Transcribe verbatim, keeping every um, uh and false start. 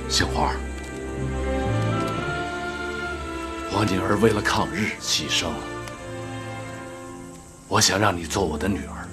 杏花，我女儿为了抗日牺牲了，我想让你做我的女儿。